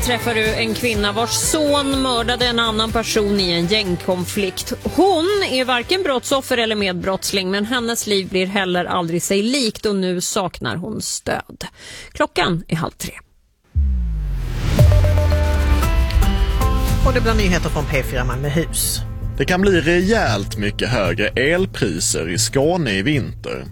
Träffar du en kvinna vars son mördade en annan person i en gängkonflikt. Hon är varken brottsoffer eller medbrottsling, men hennes liv blir heller aldrig sig likt och nu saknar hon stöd. Klockan är 2:30. Och det blir nyheter från P4 Malmöhus. Det kan bli rejält mycket högre elpriser i Skåne i vinter.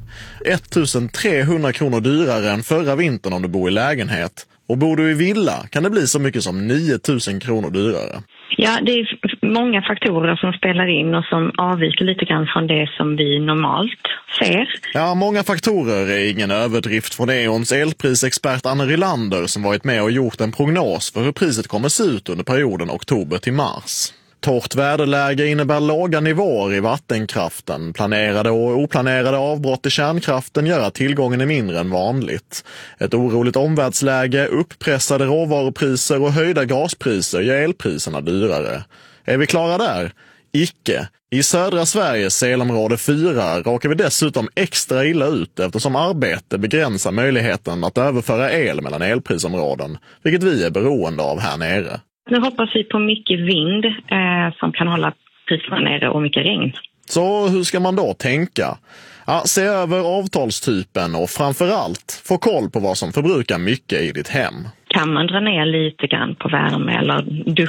1300 kronor dyrare än förra vintern om du bor i lägenhet. Och bor du i villa kan det bli så mycket som 9000 kronor dyrare. Ja, det är många faktorer som spelar in och som avviker lite grann från det som vi normalt ser. Ja, många faktorer är ingen överdrift från E.ONs elprisexpert Anne Rylander som varit med och gjort en prognos för hur priset kommer se ut under perioden oktober till mars. Torrt väderläge innebär låga nivåer i vattenkraften. Planerade och oplanerade avbrott i kärnkraften gör att tillgången är mindre än vanligt. Ett oroligt omvärldsläge, upppressade råvarupriser och höjda gaspriser gör elpriserna dyrare. Är vi klara där? Icke. I södra Sveriges selområde 4 råkar vi dessutom extra illa ut eftersom arbete begränsar möjligheten att överföra el mellan elprisområden, vilket vi är beroende av här nere. Nu hoppas vi på mycket vind som kan hålla priserna nere och mycket regn. Så hur ska man då tänka? Ja, se över avtalstypen och framförallt få koll på vad som förbrukar mycket i ditt hem. Kan man dra ner lite grann på värme eller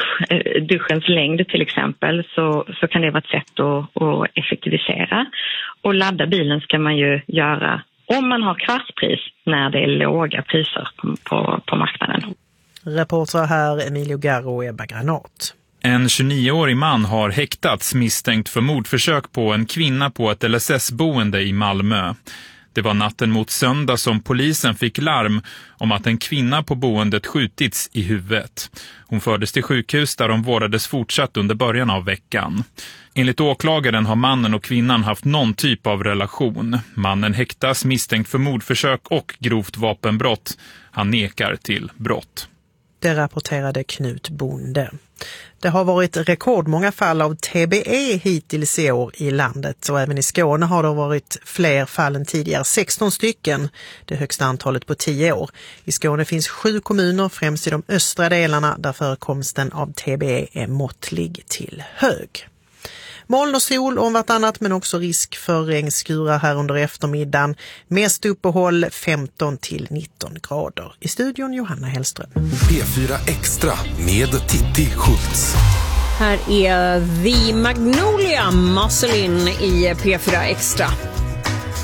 duschens längd till exempel så kan det vara ett sätt att effektivisera. Och ladda bilen ska man ju göra om man har kvastpris när det är låga priser på marknaden. Reporter här Emilio Garro och Ebba Granat. En 29-årig man har häktats misstänkt för mordförsök på en kvinna på ett LSS-boende i Malmö. Det var natten mot söndag som polisen fick larm om att en kvinna på boendet skjutits i huvudet. Hon fördes till sjukhus där de vårdades fortsatt under början av veckan. Enligt åklagaren har mannen och kvinnan haft någon typ av relation. Mannen häktas misstänkt för mordförsök och grovt vapenbrott. Han nekar till brott. Det rapporterade Knut Bonde. Det har varit rekordmånga fall av TBE hittills i år i landet och även i Skåne har det varit fler fall än tidigare, 16 stycken, det högsta antalet på 10 år. I Skåne finns 7 kommuner, främst i de östra delarna, där förekomsten av TBE är måttlig till hög. Moln och sol om vartannat men också risk för regnskurar här under eftermiddagen. Mest uppehåll 15 till 19 grader. I studion Johanna Hellström. P4 Extra med Titti Schultz. Här är The Magnolia Muscle In i P4 Extra.